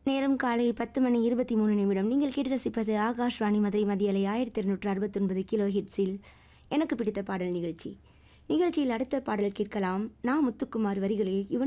நேரம் காலை 10:23 நீங்கள் கேட்டு ரசிப்பது ஆகாஷ்வாணி மதுரை மதியலை 1269 கிலோ ஹிட்ஸில் எனக்கு பிடித்த பாடல் நிகழ்ச்சியில் அடுத்த பாடல் கேட்கலாம். முத்துக்குமார் வரிகளில் யுவன்